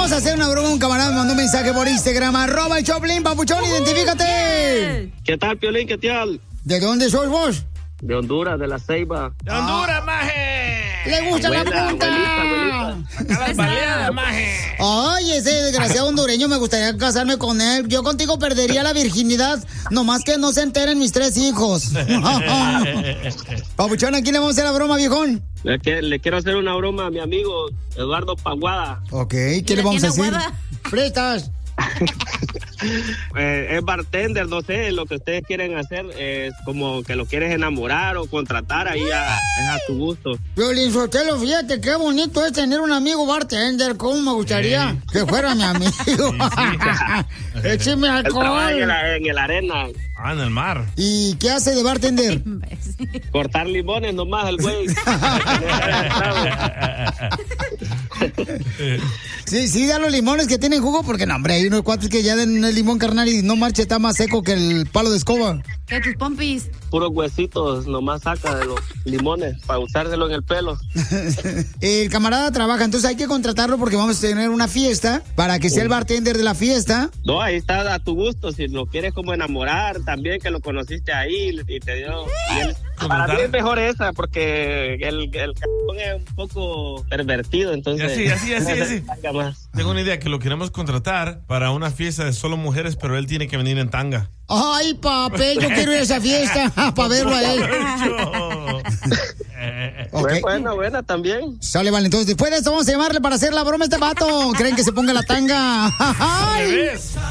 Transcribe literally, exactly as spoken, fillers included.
vamos a hacer una broma. Un camarada me mandó un mensaje por Instagram. Arroba el Choplin, papuchón, identifícate. ¿Qué tal, Piolín? ¿Qué tal? ¿De dónde sos vos? De Honduras, de La Ceiba. ¡De Honduras, ah. maje! ¡Le gusta abuela, la punta! Abuelita, abuelita. Acá las baleadas, maje. Ay, ese desgraciado hondureño, me gustaría casarme con él. Yo contigo perdería la virginidad, nomás que no se enteren mis tres hijos. Papuchón, ¿a quién le vamos a hacer la broma, viejón? Le, que, le quiero hacer una broma a mi amigo Eduardo Paguada. Ok, ¿qué le vamos a decir? Prestas. eh, es bartender, no sé, lo que ustedes quieren hacer es como que lo quieres enamorar o contratar, ahí a, es a tu gusto. Piolín Sotelo, fíjate qué bonito es tener un amigo bartender, cómo me gustaría sí. que fuera mi amigo. Sí, sí. Écheme alcohol. En, la, en el arena. Ah, en el mar. ¿Y qué hace de bartender? Cortar limones nomás el güey. Sí, sí, da los limones que tienen jugo, porque no, hombre, hay unos cuates que ya den el limón, carnal, y no marche, está más seco que el palo de escoba. ¿Qué tus pompis? Puros huesitos nomás saca de los limones para usárselo en el pelo. El camarada trabaja, entonces hay que contratarlo porque vamos a tener una fiesta para que sea el bartender de la fiesta. No, ahí está a tu gusto, si lo quieres como enamorar también, que lo conociste ahí y te dio... Y él, para mí es mejor esa, porque el, el cabrón es un poco pervertido, entonces... Así, así, así, así. Tengo una idea, que lo queremos contratar para una fiesta de solo mujeres, pero él tiene que venir en tanga. Ay, papel, yo quiero ir a esa fiesta para verlo a él. Okay. Buena, buena también. Sale, vale, entonces después de esto vamos a llamarle para hacer la broma a este vato. ¿Creen que se ponga la tanga? ¡Ay!